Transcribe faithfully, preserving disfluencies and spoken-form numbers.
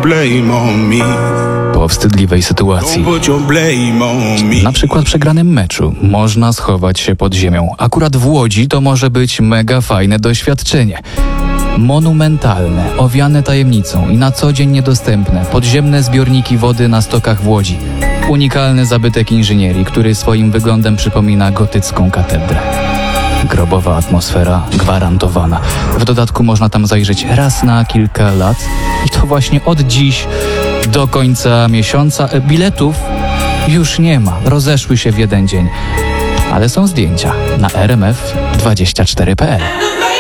blame on me. Po wstydliwej sytuacji, Don't put your blame on me. na przykład przegranym meczu, można schować się pod ziemią. Akurat w Łodzi to może być mega fajne doświadczenie. Monumentalne, owiane tajemnicą i na co dzień niedostępne podziemne zbiorniki wody na stokach w Łodzi. Unikalny zabytek inżynierii, który swoim wyglądem przypomina gotycką katedrę. Grobowa atmosfera gwarantowana. W dodatku można tam zajrzeć raz na kilka lat i to właśnie od dziś do końca miesiąca. Biletów już nie ma, rozeszły się w jeden dzień. Ale są zdjęcia na r m f dwadzieścia cztery kropka p l.